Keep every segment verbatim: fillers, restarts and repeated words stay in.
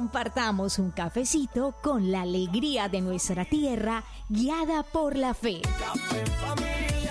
Compartamos un cafecito con la alegría de nuestra tierra, guiada por la fe. Café Familia.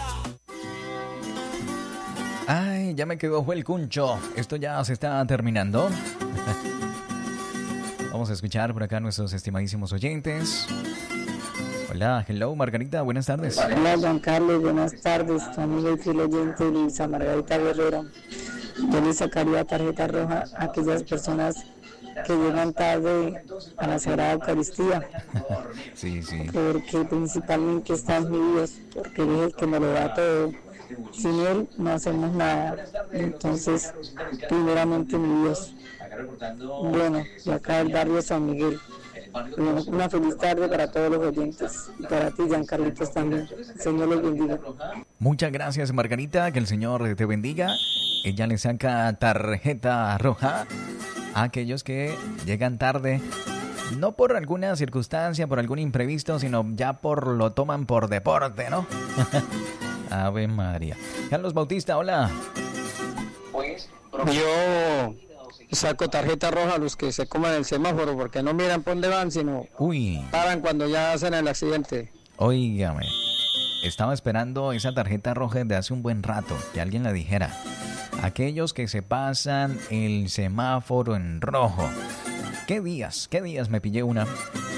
Ay, ya me quedó el cuncho. Esto ya se está terminando. Vamos a escuchar por acá a nuestros estimadísimos oyentes. Hola, hello, Margarita, buenas tardes. Hola, Juan Carlos, buenas tardes. Tu amigo y fiel oyente Luisa Margarita Guerrero. Yo le sacaría tarjeta roja a aquellas personas que llegan tarde a la Sagrada Eucaristía. Sí, sí. Porque principalmente está en mi Dios, porque Él es el que me lo da todo. Sin Él no hacemos nada. Entonces, primeramente mi Dios. Bueno, y acá el barrio San Miguel. Bueno, una feliz tarde para todos los oyentes y para ti, Giancarlitos, también. El Señor los bendiga. Muchas gracias, Margarita, que el Señor te bendiga. Ella le saca tarjeta roja a aquellos que llegan tarde, no por alguna circunstancia, por algún imprevisto, sino ya por lo toman por deporte, ¿no? Ave María. Carlos Bautista, hola. Yo saco tarjeta roja a los que se coman el semáforo porque no miran por dónde van, sino Uy. paran cuando ya hacen el accidente. Óigame, estaba esperando esa tarjeta roja de hace un buen rato, que alguien la dijera. Aquellos que se pasan el semáforo en rojo. ¿Qué días? ¿Qué días me pillé una?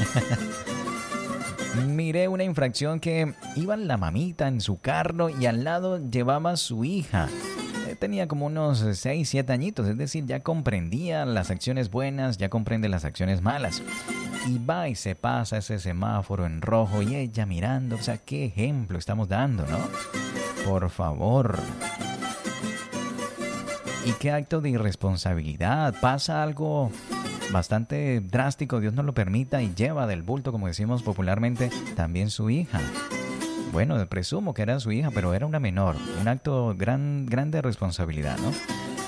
Miré una infracción que iba la mamita en su carro y al lado llevaba a su hija. Tenía como unos seis, siete añitos, es decir, ya comprendía las acciones buenas, ya comprende las acciones malas. Y va y se pasa ese semáforo en rojo y ella mirando, o sea, qué ejemplo estamos dando, ¿no? Por favor. Y qué acto de irresponsabilidad. Pasa algo bastante drástico, Dios no lo permita, y lleva del bulto, como decimos popularmente, también su hija. Bueno, presumo que era su hija, pero era una menor. Un acto gran, grande responsabilidad, ¿no?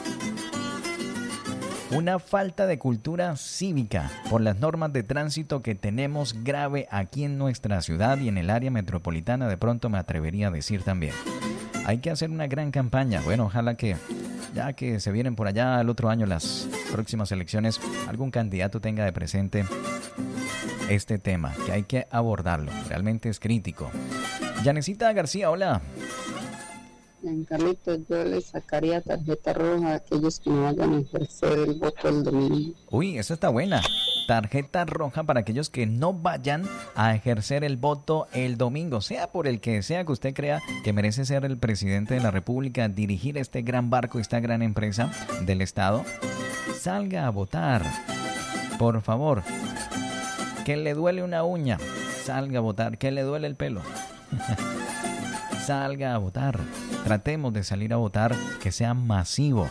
Una falta de cultura cívica por las normas de tránsito que tenemos grave aquí en nuestra ciudad y en el área metropolitana, de pronto me atrevería a decir también. Hay que hacer una gran campaña. Bueno, ojalá que, ya que se vienen por allá el otro año las próximas elecciones, algún candidato tenga de presente este tema, que hay que abordarlo. Realmente es crítico. Yanecita García, hola. Carlitos, yo le sacaría tarjeta roja a aquellos que no vayan a ejercer el voto el domingo. Uy, esa está buena. Tarjeta roja para aquellos que no vayan a ejercer el voto el domingo, sea por el que sea que usted crea que merece ser el presidente de la República, dirigir este gran barco, esta gran empresa del Estado. Salga a votar, por favor. Que le duele una uña, salga a votar. Que le duele el pelo, salga a votar. Tratemos de salir a votar, que sea masivo.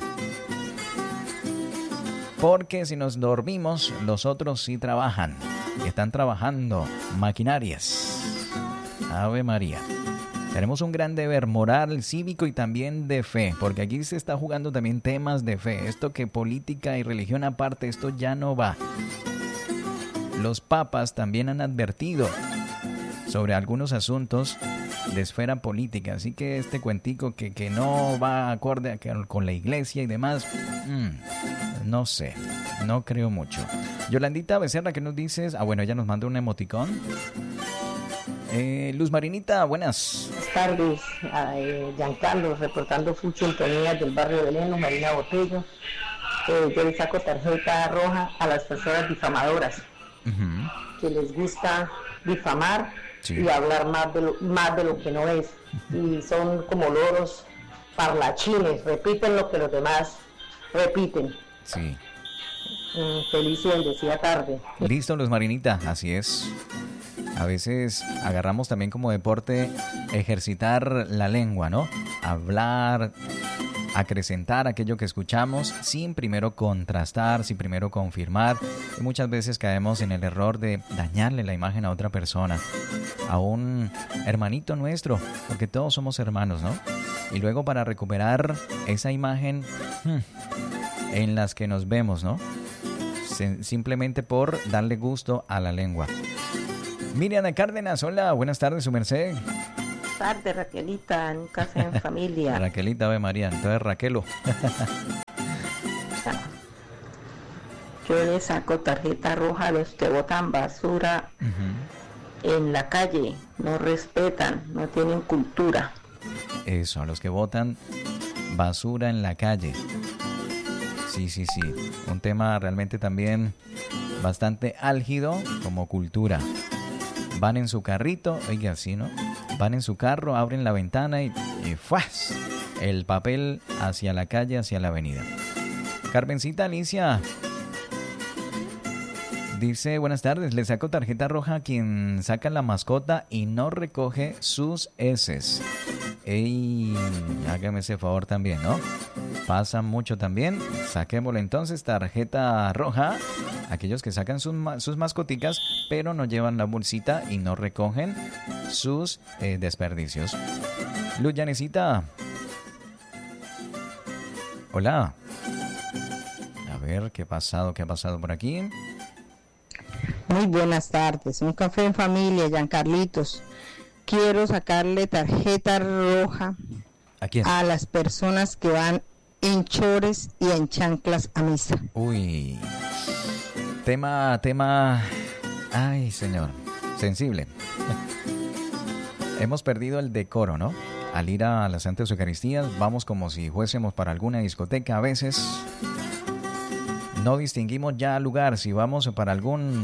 Porque si nos dormimos, los otros sí trabajan. Y están trabajando maquinarias. Ave María. Tenemos un gran deber moral, cívico y también de fe. Porque aquí se está jugando también temas de fe. Esto que política y religión aparte, esto ya no va. Los papas también han advertido sobre algunos asuntos de esfera política, así que este cuentico que, que no va acorde a que, con la iglesia y demás, mmm, no sé, no creo mucho. Yolandita Becerra, ¿qué nos dices? Ah, bueno, ella nos manda un emoticón. Eh, Luz Marinita, buenas. Buenas tardes, eh, Giancarlo, reportando full sintonía del barrio de Leno, Marina Botello. Eh, yo le saco tarjeta roja a las personas difamadoras, uh-huh, que les gusta difamar, sí, y hablar más de, lo, más de lo que no es. Y son como loros parlachines, repiten lo que los demás repiten. Sí. Mm, feliz y bendecida tarde. Listo, Luz Marinita, así es. A veces agarramos también como deporte ejercitar la lengua, ¿no? Hablar, acrecentar aquello que escuchamos sin primero contrastar, sin primero confirmar. Y muchas veces caemos en el error de dañarle la imagen a otra persona, a un hermanito nuestro, porque todos somos hermanos, ¿no? Y luego para recuperar esa imagen hmm, en las que nos vemos, ¿no? Se, simplemente por darle gusto a la lengua. Miriam de Cárdenas, hola, buenas tardes, su merced. Buenas tardes, Raquelita, en un café en familia. Raquelita, Ave María, entonces Raquelo. Yo le saco tarjeta roja a los que botan basura uh-huh. en la calle, no respetan, no tienen cultura. Eso, a los que botan basura en la calle. Sí, sí, sí. Un tema realmente también bastante álgido como cultura. Van en su carrito, oiga, así, ¿no? Van en su carro, abren la ventana y, y ¡fuas! El papel hacia la calle, hacia la avenida. Carmencita Alicia dice, buenas tardes, le saco tarjeta roja a quien saca la mascota y no recoge sus heces. Ey, hágame ese favor también, ¿no? Pasa mucho también. Saquémosle entonces tarjeta roja a aquellos que sacan sus, sus mascoticas, pero no llevan la bolsita y no recogen sus eh, desperdicios. Luz Yanecita. Hola. A ver, ¿qué ha pasado? ¿Qué ha pasado por aquí? Muy buenas tardes. Un café en familia, Giancarlitos. Quiero sacarle tarjeta roja ¿a quién? A las personas que van en chores y en chanclas a misa. Uy. Tema, tema... Ay, señor. Sensible. Hemos perdido el decoro, ¿no? Al ir a las Santas Eucaristías, vamos como si fuésemos para alguna discoteca a veces. No distinguimos ya lugar, si vamos para algún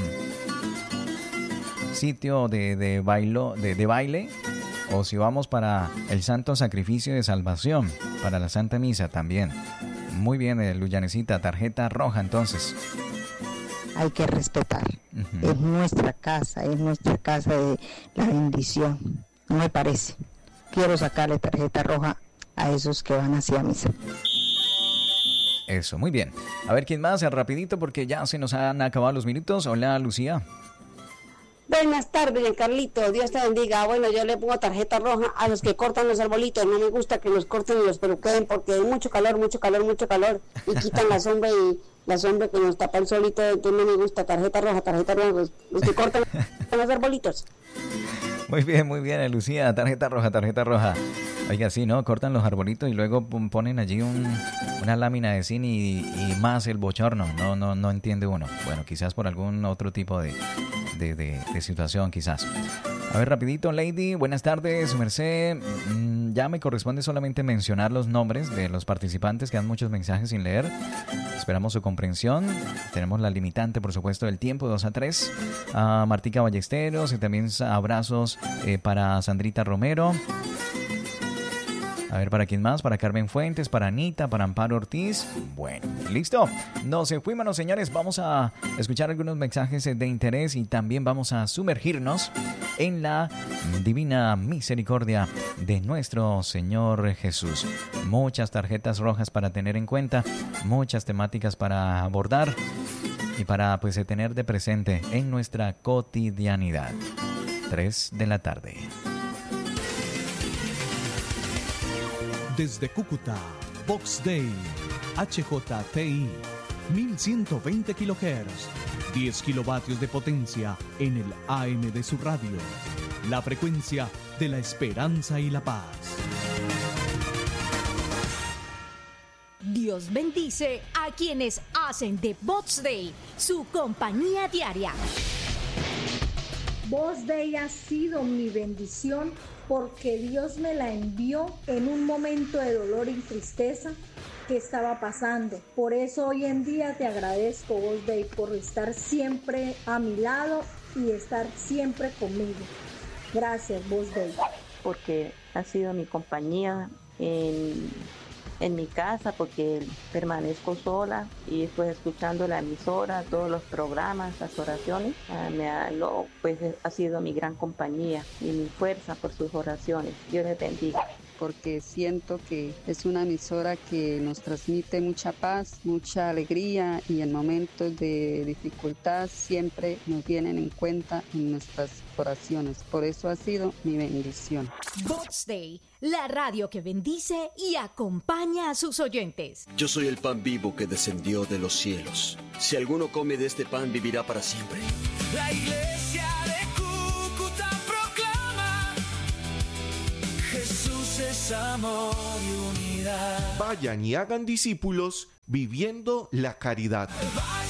sitio de, de, bailo, de, de baile o si vamos para el Santo Sacrificio de Salvación, para la Santa Misa también. Muy bien, eh, Luyanecita, tarjeta roja entonces. Hay que respetar. Uh-huh. Es nuestra casa, es nuestra casa de la bendición. No me parece. Quiero sacarle tarjeta roja a esos que van hacia misa. Eso, muy bien. A ver, ¿quién más? Rapidito porque ya se nos han acabado los minutos. Hola, Lucía. Buenas tardes, Giancarlito. Dios te bendiga. Bueno, yo le pongo tarjeta roja a los que cortan los arbolitos. No me gusta que los corten y los peluqueen porque hay mucho calor, mucho calor, mucho calor. Y quitan la sombra y la sombra que nos tapa el solito. Entonces no me gusta. Tarjeta roja, tarjeta roja. Los, los que cortan los arbolitos. Muy bien, muy bien, Lucía. Tarjeta roja, tarjeta roja. Oiga, sí, ¿no? Cortan los arbolitos y luego ponen allí un, una lámina de zinc y, y más el bochorno. No, no, no entiende uno. Bueno, quizás por algún otro tipo de, de, de, de situación, quizás. A ver, rapidito, Lady. Buenas tardes, Merced. Mm, ya me corresponde solamente mencionar los nombres de los participantes. Quedan muchos mensajes sin leer. Esperamos su comprensión. Tenemos la limitante, por supuesto, del tiempo, dos a tres. A Martica Ballesteros y también abrazos eh, para Sandrita Romero. A ver, ¿para quién más? Para Carmen Fuentes, para Anita, para Amparo Ortiz. Bueno, listo. Nos fuimos, señores. Vamos a escuchar algunos mensajes de interés y también vamos a sumergirnos en la divina misericordia de nuestro Señor Jesús. Muchas tarjetas rojas para tener en cuenta, muchas temáticas para abordar y para pues tener de presente en nuestra cotidianidad. tres de la tarde. Desde Cúcuta, Vox Day, H J T I, mil ciento veinte kilohertz, diez kilovatios de potencia en el A M de su radio. La frecuencia de la esperanza y la paz. Dios bendice a quienes hacen de Vox Day su compañía diaria. Vox Day ha sido mi bendición porque Dios me la envió en un momento de dolor y tristeza que estaba pasando. Por eso hoy en día te agradezco, Vox Day, por estar siempre a mi lado y estar siempre conmigo. Gracias, Vox Day. Porque ha sido mi compañía en, en mi casa, porque permanezco sola y pues escuchando la emisora, todos los programas, las oraciones, uh, me ha, lo, pues ha sido mi gran compañía y mi fuerza por sus oraciones. Dios les bendiga. Porque siento que es una emisora que nos transmite mucha paz, mucha alegría y en momentos de dificultad siempre nos tienen en cuenta en nuestras oraciones. Por eso ha sido mi bendición. Vox Day, la radio que bendice y acompaña a sus oyentes. Yo soy el pan vivo que descendió de los cielos. Si alguno come de este pan, vivirá para siempre. La iglesia de Cúcuta proclama: Jesús es amor y unidad. Vayan y hagan discípulos viviendo la caridad. Vayan